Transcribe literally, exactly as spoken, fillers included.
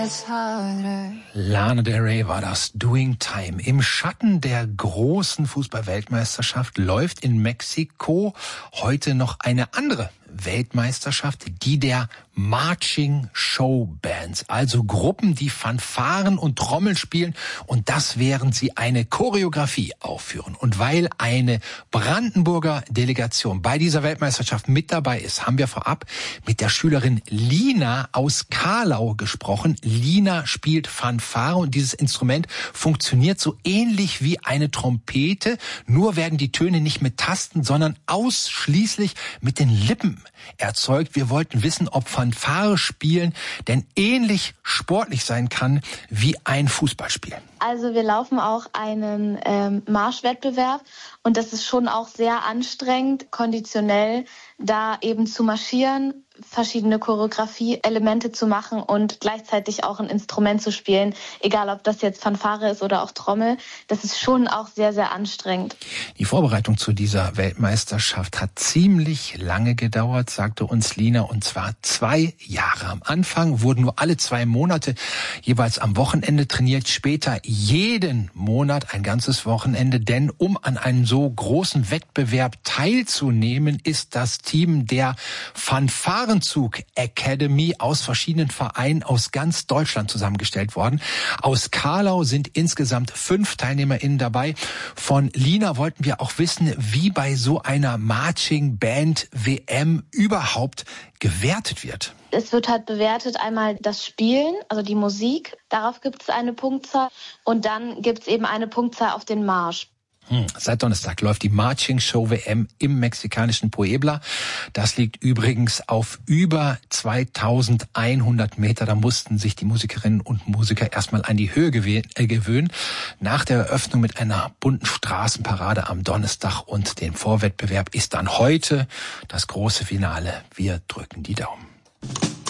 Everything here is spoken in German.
Lana Del Rey war das, Doing Time. Im Schatten der großen Fußball-Weltmeisterschaft läuft in Mexiko heute noch eine andere Weltmeisterschaft, die der Marching Show Bands, also Gruppen, die Fanfaren und Trommeln spielen und das während sie eine Choreografie aufführen. Und weil eine Brandenburger Delegation bei dieser Weltmeisterschaft mit dabei ist, haben wir vorab mit der Schülerin Lina aus Karlau gesprochen. Lina spielt Fanfare und dieses Instrument funktioniert so ähnlich wie eine Trompete, nur werden die Töne nicht mit Tasten, sondern ausschließlich mit den Lippen erzeugt. Wir wollten wissen, ob Fanfare spielen denn ähnlich sportlich sein kann wie ein Fußballspiel. Also wir laufen auch einen ähm, Marschwettbewerb und das ist schon auch sehr anstrengend, konditionell da eben zu marschieren, verschiedene Choreografie-Elemente zu machen und gleichzeitig auch ein Instrument zu spielen, egal ob das jetzt Fanfare ist oder auch Trommel. Das ist schon auch sehr, sehr anstrengend. Die Vorbereitung zu dieser Weltmeisterschaft hat ziemlich lange gedauert, sagte uns Lina, und zwar zwei Jahre. Am Anfang wurden nur alle zwei Monate jeweils am Wochenende trainiert, später jeden Monat ein ganzes Wochenende, denn um an einem so großen Wettbewerb teilzunehmen, ist das Team der Fanfarenzug Academy aus verschiedenen Vereinen aus ganz Deutschland zusammengestellt worden. Aus Karlau sind insgesamt fünf TeilnehmerInnen dabei. Von Lina wollten wir auch wissen, wie bei so einer Marching Band W M überhaupt gewertet wird. Es wird halt bewertet einmal das Spielen, also die Musik, darauf gibt es eine Punktzahl und dann gibt es eben eine Punktzahl auf den Marsch. Hm. Seit Donnerstag läuft die Marching Show W M im mexikanischen Puebla. Das liegt übrigens auf über zweitausendeinhundert Meter. Da mussten sich die Musikerinnen und Musiker erstmal an die Höhe gewöhnen. Nach der Eröffnung mit einer bunten Straßenparade am Donnerstag und dem Vorwettbewerb ist dann heute das große Finale. Wir drücken die Daumen.